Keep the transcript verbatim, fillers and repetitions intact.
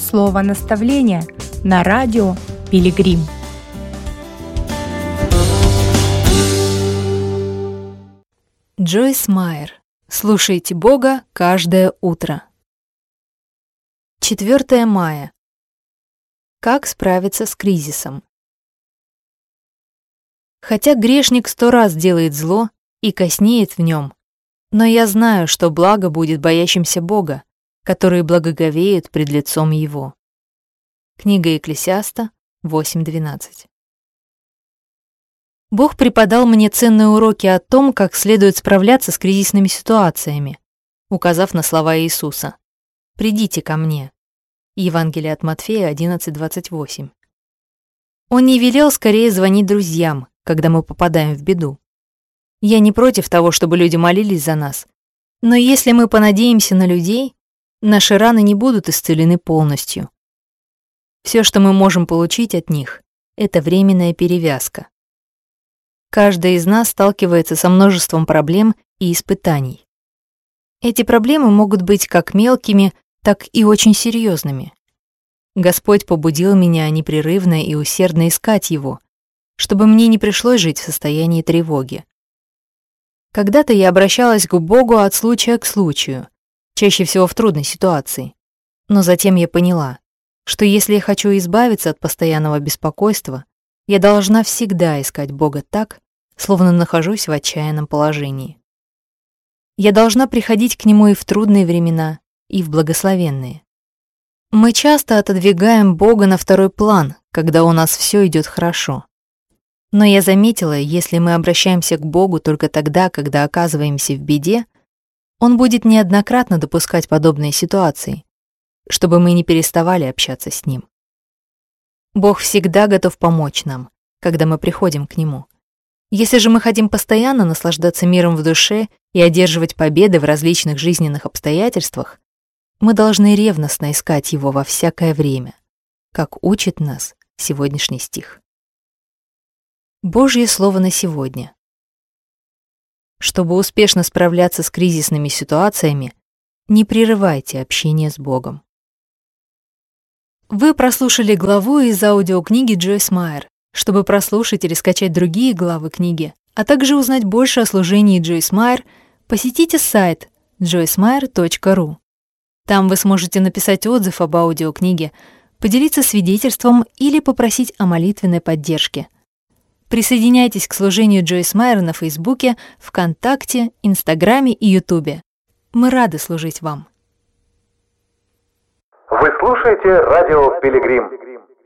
Слово наставления на радио Пилигрим. Джойс Майер. Слушайте Бога каждое утро. четвёртое мая. Как справиться с кризисом? Хотя грешник сто раз делает зло и коснеет в нем, но я знаю, что благо будет боящимся Бога, которые благоговеют пред лицом Его. Книга Екклесиаста восемь двенадцать. Бог преподал мне ценные уроки о том, как следует справляться с кризисными ситуациями, указав на слова Иисуса: «Придите ко мне». Евангелие от Матфея одиннадцать двадцать восемь. Он не велел скорее звонить друзьям, когда мы попадаем в беду. Я не против того, чтобы люди молились за нас, но если мы понадеемся на людей, наши раны не будут исцелены полностью. Все, что мы можем получить от них, это временная перевязка. Каждый из нас сталкивается со множеством проблем и испытаний. Эти проблемы могут быть как мелкими, так и очень серьезными. Господь побудил меня непрерывно и усердно искать Его, чтобы мне не пришлось жить в состоянии тревоги. Когда-то я обращалась к Богу от случая к случаю, чаще всего в трудной ситуации. Но затем я поняла, что если я хочу избавиться от постоянного беспокойства, я должна всегда искать Бога так, словно нахожусь в отчаянном положении. Я должна приходить к Нему и в трудные времена, и в благословенные. Мы часто отодвигаем Бога на второй план, когда у нас все идет хорошо. Но я заметила, если мы обращаемся к Богу только тогда, когда оказываемся в беде, Он будет неоднократно допускать подобные ситуации, чтобы мы не переставали общаться с Ним. Бог всегда готов помочь нам, когда мы приходим к Нему. Если же мы хотим постоянно наслаждаться миром в душе и одерживать победы в различных жизненных обстоятельствах, мы должны ревностно искать Его во всякое время, как учит нас сегодняшний стих. Божье слово на сегодня. Чтобы успешно справляться с кризисными ситуациями, не прерывайте общение с Богом. Вы прослушали главу из аудиокниги Джойс Майер. Чтобы прослушать или скачать другие главы книги, а также узнать больше о служении Джойс Майер, посетите сайт джойс майер точка ру. Там вы сможете написать отзыв об аудиокниге, поделиться свидетельством или попросить о молитвенной поддержке. Присоединяйтесь к служению Джойс Майер на Фейсбуке, ВКонтакте, Инстаграме и Ютубе. Мы рады служить вам. Вы слушаете радио Пилигрим.